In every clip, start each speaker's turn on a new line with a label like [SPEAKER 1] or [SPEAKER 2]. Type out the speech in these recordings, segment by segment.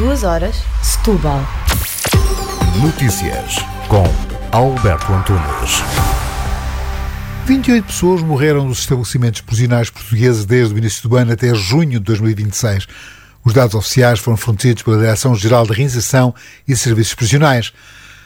[SPEAKER 1] 2 horas, Setúbal.
[SPEAKER 2] Notícias com Alberto Antunes.
[SPEAKER 3] 28 pessoas morreram nos estabelecimentos prisionais portugueses desde o início do ano até junho de 2026. Os dados oficiais foram fornecidos pela Direção-Geral de Reinserção e Serviços Prisionais.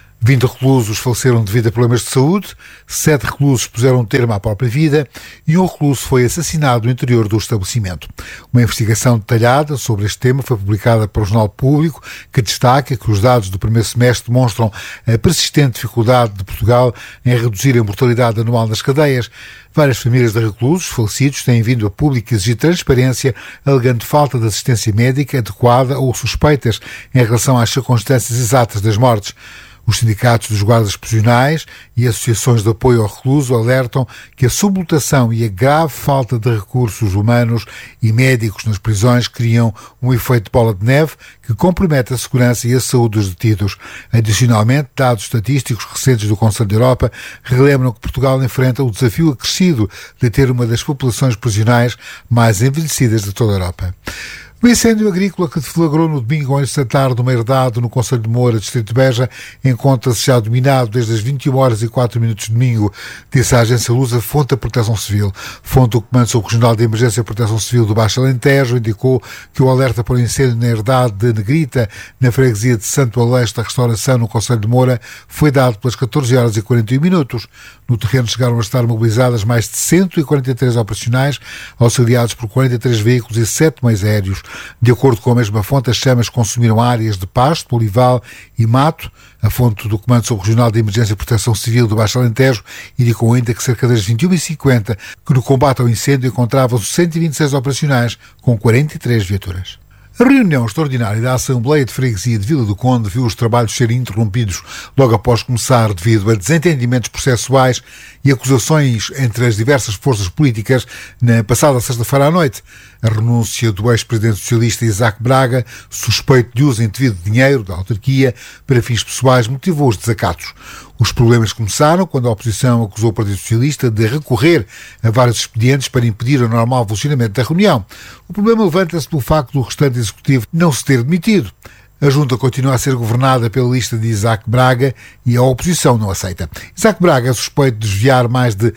[SPEAKER 3] 20 reclusos faleceram devido a problemas de saúde, 7 reclusos puseram termo à própria vida e um recluso foi assassinado no interior do estabelecimento. Uma investigação detalhada sobre este tema foi publicada pelo Jornal Público, que destaca que os dados do primeiro semestre demonstram a persistente dificuldade de Portugal em reduzir a mortalidade anual nas cadeias. Várias famílias de reclusos falecidos têm vindo a público exigir transparência, alegando falta de assistência médica adequada ou suspeitas em relação às circunstâncias exatas das mortes. Os sindicatos dos guardas prisionais e associações de apoio ao recluso alertam que a sublotação e a grave falta de recursos humanos e médicos nas prisões criam um efeito de bola de neve que compromete a segurança e a saúde dos detidos. Adicionalmente, dados estatísticos recentes do Conselho da Europa relembram que Portugal enfrenta o desafio acrescido de ter uma das populações prisionais mais envelhecidas de toda a Europa. O incêndio agrícola que deflagrou no domingo ao início da tarde numa herdade no Concelho de Moura, distrito de Beja, encontra-se já dominado desde as 21h04 de domingo, disse a agência Lusa, fonte da Proteção Civil. Fonte do Comando Subregional de Emergência e Proteção Civil do Baixo Alentejo indicou que o alerta para o incêndio na herdade de Negrita, na freguesia de Santo Aleixo da Restauração, no Concelho de Moura, foi dado pelas 14h41. No terreno chegaram a estar mobilizadas mais de 143 operacionais, auxiliados por 43 veículos e 7 meios aéreos. De acordo com a mesma fonte, as chamas consumiram áreas de pasto, olival e mato. A fonte do Comando Subregional de Emergência e Proteção Civil do Baixo Alentejo indicou ainda que cerca das 21h50, que no combate ao incêndio encontravam-se 126 operacionais, com 43 viaturas. A reunião extraordinária da Assembleia de Freguesia de Vila do Conde viu os trabalhos serem interrompidos logo após começar devido a desentendimentos processuais e acusações entre as diversas forças políticas na passada sexta-feira à noite. A renúncia do ex-presidente socialista Isaac Braga, suspeito de uso indevido de dinheiro da autarquia para fins pessoais, motivou os desacatos. Os problemas começaram quando a oposição acusou o Partido Socialista de recorrer a vários expedientes para impedir o normal funcionamento da reunião. O problema levanta-se pelo facto do restante executivo não se ter demitido. A junta continua a ser governada pela lista de Isaac Braga e a oposição não aceita. Isaac Braga é suspeito de desviar mais de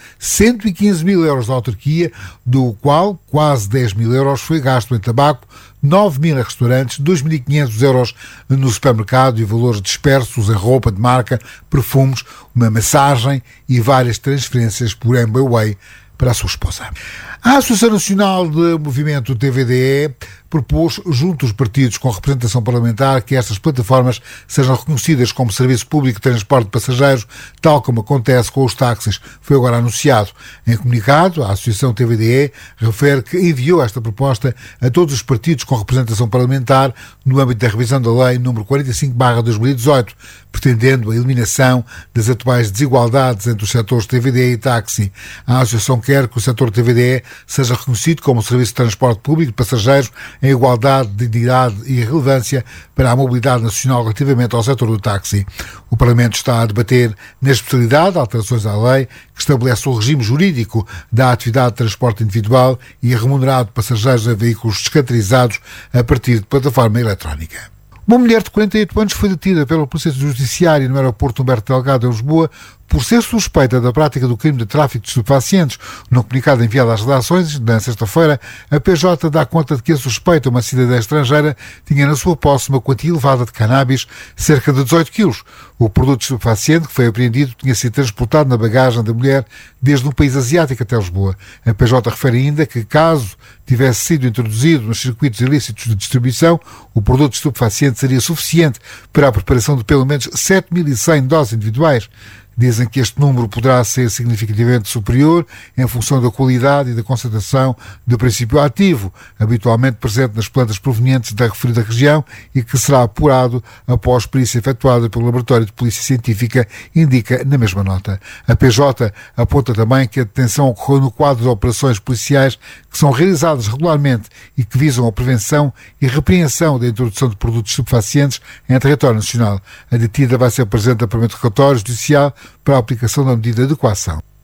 [SPEAKER 3] 115 mil euros da autarquia, do qual quase 10 mil euros foi gasto em tabaco, 9 mil em restaurantes, 2.500 euros no supermercado e valores dispersos em roupa de marca, perfumes, uma massagem e várias transferências por MBWay para a sua esposa. A Associação Nacional de Movimento TVDE propôs, junto aos partidos com representação parlamentar, que estas plataformas sejam reconhecidas como serviço público de transporte de passageiros, tal como acontece com os táxis. Foi agora anunciado. Em comunicado, a Associação TVDE refere que enviou esta proposta a todos os partidos com representação parlamentar no âmbito da revisão da Lei nº 45/2018, pretendendo a eliminação das atuais desigualdades entre os setores TVDE e táxi. A Associação quer que o setor TVDE seja reconhecido como serviço de transporte público de passageiros em igualdade de dignidade e relevância para a mobilidade nacional relativamente ao setor do táxi. O Parlamento está a debater, na especialidade, alterações à lei que estabelece o regime jurídico da atividade de transporte individual e remunerado de passageiros a veículos descaracterizados a partir de plataforma eletrónica. Uma mulher de 48 anos foi detida pela Polícia Judiciária no aeroporto Humberto Delgado, em Lisboa, por ser suspeita da prática do crime de tráfico de estupefacientes. No comunicado enviado às redações, na sexta-feira, a PJ dá conta de que a suspeita, uma cidadã estrangeira, tinha na sua posse uma quantia elevada de cannabis, cerca de 18 quilos. O produto estupefaciente que foi apreendido tinha sido transportado na bagagem da mulher desde um país asiático até Lisboa. A PJ refere ainda que, caso tivesse sido introduzido nos circuitos ilícitos de distribuição, o produto estupefaciente seria suficiente para a preparação de pelo menos 7.100 doses individuais. Dizem que este número poderá ser significativamente superior em função da qualidade e da concentração do princípio ativo, habitualmente presente nas plantas provenientes da referida região e que será apurado após perícia efetuada pelo Laboratório de Polícia Científica, indica na mesma nota. A PJ aponta também que a detenção ocorreu no quadro de operações policiais que são realizadas regularmente e que visam a prevenção e repreensão da introdução de produtos estupefacientes em território nacional. A detida vai ser apresentada perante o relatório judicial para a aplicação da medida de coação.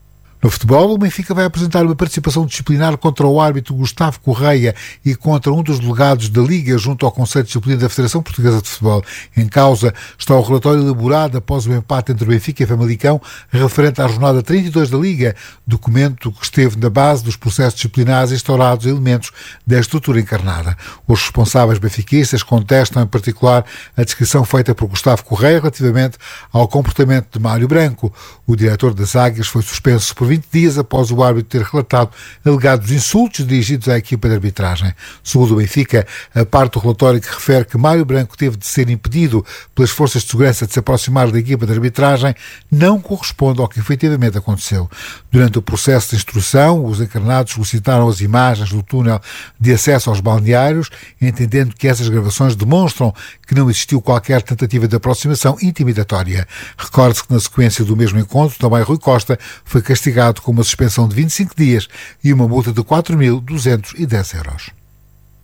[SPEAKER 3] No futebol, o Benfica vai apresentar uma participação disciplinar contra o árbitro Gustavo Correia e contra um dos delegados da Liga junto ao Conselho de Disciplina da Federação Portuguesa de Futebol. Em causa está o relatório elaborado após o empate entre o Benfica e Famalicão, referente à jornada 32 da Liga, documento que esteve na base dos processos disciplinares instaurados a elementos da estrutura encarnada. Os responsáveis benfiquistas contestam, em particular, a descrição feita por Gustavo Correia relativamente ao comportamento de Mário Branco. O diretor das Águias foi suspenso por 20 dias após o árbitro ter relatado alegados insultos dirigidos à equipa de arbitragem. Segundo o Benfica, a parte do relatório que refere que Mário Branco teve de ser impedido pelas forças de segurança de se aproximar da equipa de arbitragem não corresponde ao que efetivamente aconteceu. Durante o processo de instrução, os encarnados solicitaram as imagens do túnel de acesso aos balneários, entendendo que essas gravações demonstram que não existiu qualquer tentativa de aproximação intimidatória. Recorde-se que na sequência do mesmo encontro, também Rui Costa foi castigado com uma suspensão de 25 dias e uma multa de 4.210 euros.